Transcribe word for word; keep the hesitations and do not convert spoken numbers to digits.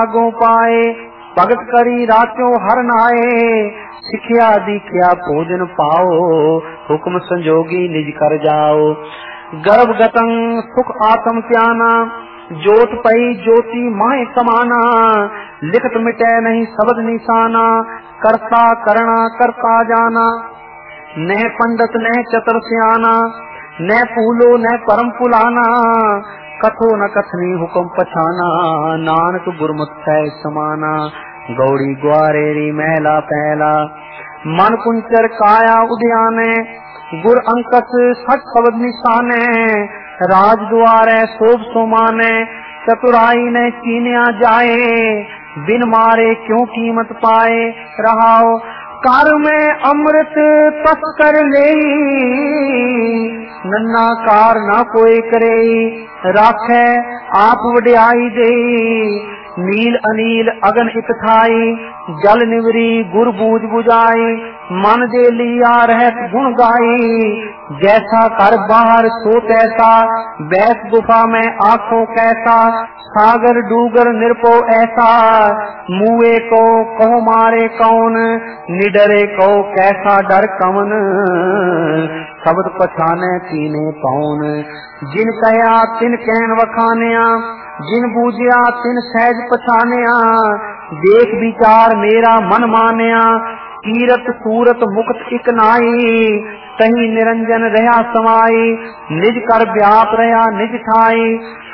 आगो पाए भगत करी राचो हर नाए सिखिया दीखिया भोजन पाओ हुक्म संजोगी निज कर जाओ गर्भ गतंग सुख आत्म त्याना जोत पई ज्योति माए समाना लिखत मिटे नहीं शब्द निशाना करता करना करता जाना न पंडित न चतर सियाना न फूलो न परम फुलाना कथो न कथनी हुक्म पछाना नानक गुरमुख है समाना गौड़ी ग्वारेरी मैला पहला मन कुंचर काया उद्याने गुर अंकस सच शब्द निशाने राज द्वारे शोभ सोमाने चतुराई ने चीनिया जाए बिन मारे क्यों कीमत पाए रहाओ कर में अमृत तस कर ले नन्ना कार ना कोई करे राखे आप वड्याई दे नील अनील अगन इकठाई जल निवरी गुर बूझ बुझाई मन दे लिया रहत गुण गाई जैसा कर बाहर सो तैसा बैस गुफा में आंखों कैसा सागर डूगर निरपो ऐसा मुए को कहो मारे कौन निडरे को कैसा डर कवन शब्द पछाने तीने पौन जिन कया तिन कहन वखानिया जिन बूझिया तिन सहज पछानिया देख विचार मेरा मन मानिया कीरत सूरत मुक्त इक नाई कहीं निरंजन रहा समाई निज कर व्याप रहा निज ठाई